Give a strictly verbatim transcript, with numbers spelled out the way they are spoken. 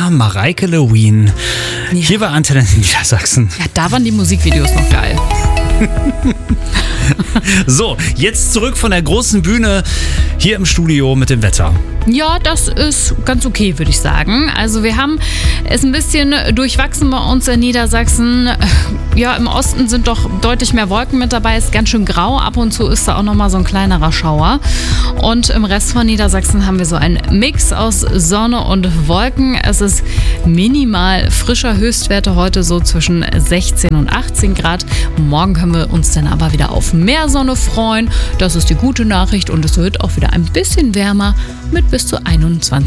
war Mareike Lewin. Ja. Hier war Antenne Niedersachsen. Ja, da waren die Musikvideos noch geil. So, jetzt zurück von der großen Bühne hier im Studio mit dem Wetter. Ja, das ist ganz okay, würde ich sagen. Also wir haben es ein bisschen durchwachsen bei uns in Niedersachsen. Ja, im Osten sind doch deutlich mehr Wolken mit dabei. Es ist ganz schön grau. Ab und zu ist da auch nochmal so ein kleinerer Schauer. Und im Rest von Niedersachsen haben wir so einen Mix aus Sonne und Wolken. Es ist minimal frischer, Höchstwerte heute so zwischen sechzehn und achtzehn Grad. Morgen können wir uns dann aber wieder auf mehr Sonne freuen. Das ist die gute Nachricht und es wird auch wieder ein bisschen wärmer mit bis zu einundzwanzig